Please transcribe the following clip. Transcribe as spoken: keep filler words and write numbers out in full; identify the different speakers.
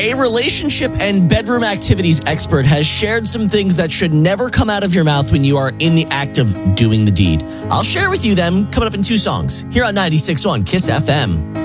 Speaker 1: A relationship and bedroom activities expert has shared some things that should never come out of your mouth when you are in the act of doing the deed. I'll share with you them coming up in two songs here on ninety-six point one Kiss F M.